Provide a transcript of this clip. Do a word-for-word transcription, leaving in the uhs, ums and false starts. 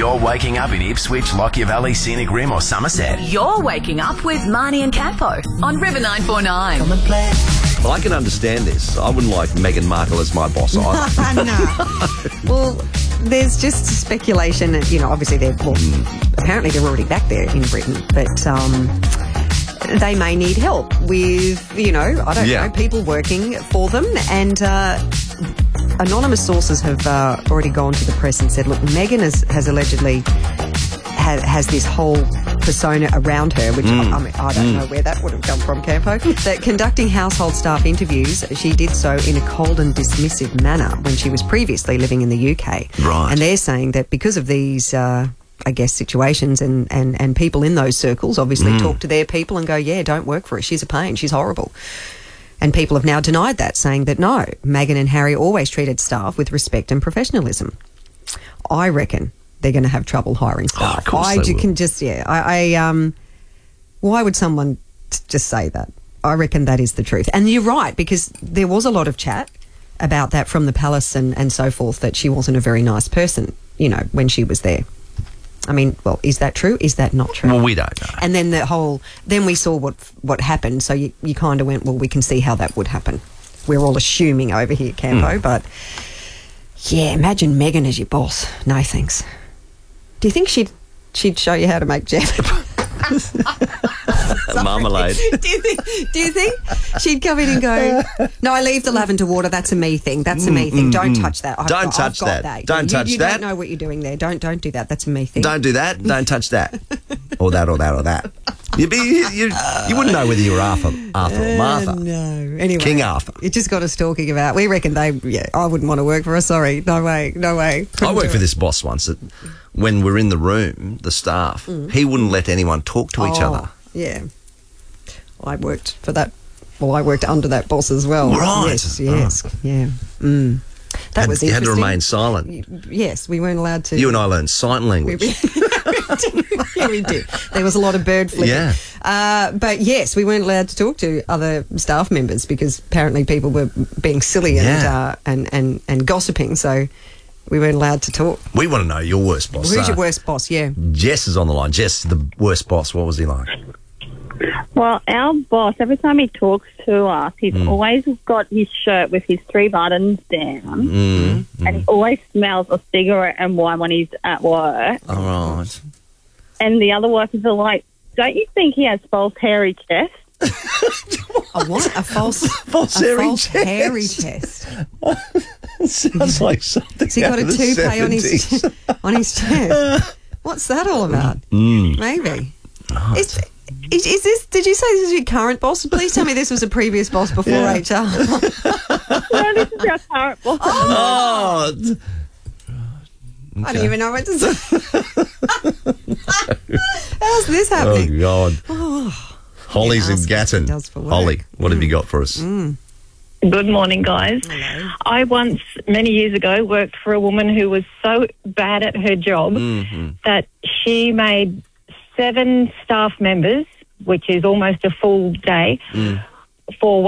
You're waking up in Ipswich, Lockyer Valley, Scenic Rim or Somerset. You're waking up with Marnie and Campo on River nine four nine. Come and play. Well, I can understand this. I wouldn't like Meghan Markle as my boss either. No. Well, there's just speculation that, you know, obviously they're, well, apparently they're already back there in Britain, but um, they may need help with, you know, I don't Yeah. know, people working for them. And uh, anonymous sources have uh, already gone to the press and said, look, Meghan has, has allegedly ha- has this whole persona around her, which Mm. I, I, mean, I don't Mm. know where that would have come from, Campo, that conducting household staff interviews, she did so in a cold and dismissive manner when she was previously living in the U K. Right. And they're saying that because of these, uh, I guess, situations and, and, and people in those circles obviously Mm. talk to their people and go, yeah, don't work for her. She's a pain. She's horrible. And people have now denied that, saying that no, Meghan and Harry always treated staff with respect and professionalism. I reckon they're going to have trouble hiring staff. Oh, of course I they ju- will. can just, yeah, I, I um, why would someone t- just say that? I reckon that is the truth. And you're right, because there was a lot of chat about that from the palace and, and so forth, that she wasn't a very nice person, you know, when she was there. I mean, well, is that true? Is that not true? Well, we don't know. And then the whole, then we saw what what happened. So you, you kind of went, well, we can see how that would happen. We're all assuming over here, Campo, Mm. but yeah, imagine Meghan as your boss. No thanks. Do you think she'd she'd show you how to make jam? Marmalade. do you think? Do you think she'd come in and go, "No, I leave the lavender water. That's a me thing. That's a me thing. Don't touch that. I've Don't got, touch I've got that. Don't You- touch you that. don't know what you're doing there. Don't don't do that. That's a me thing. Don't do that. Don't touch that. Or that, or that, or that. You'd be, you, you, you wouldn't know whether you were Arthur, Arthur or Martha. Uh, no. Anyway, King Arthur. It just got us talking about. We reckon they. Yeah, I wouldn't want to work for her. Sorry, no way, no way. I Couldn't worked do for it. this boss once that when we're in the room, the staff, he wouldn't let anyone talk to each Oh, other. Yeah, I worked for that. Well, I worked under that boss as well. Right. Yes. Yes. Yeah. Mm. That Had- was you had to interesting. remain silent. Y- Yes, we weren't allowed to. You and I learned sign language. Yeah, we did. There was a lot of bird flipping. Yeah. Uh, but yes, we weren't allowed to talk to other staff members because apparently people were being silly and Yeah. uh, and, and, and gossiping. So we weren't allowed to talk. We want to know your worst boss. Who's Uh, your worst boss? Yeah. Jess is on the line. Jess, the worst boss. What was he like? Well, our boss, every time he talks to us, he's Mm. always got his shirt with his three buttons down, Mm. and he always smells of cigarette and wine when he's at work. All right. And the other workers are like, don't you think he has false hairy chest? A what? A false, False a hairy false chest. hairy chest. Sounds like something. So he got out a of the toupee on his seventies. on his chest. What's that all about? Mm. Maybe. Is, is, is this? Did you say this is your current boss? Please tell me this was a previous boss before Yeah. H R. No, this is our current boss. Oh. d- I don't even know what to say. How's this happening? Oh, God. Holly's Yeah, in ask Gatton. what he does for work. Holly, what have you got for us? Good morning, guys. Hello. I once, many years ago, worked for a woman who was so bad at her job Mm-hmm. that she made seven staff members, which is almost a full day, for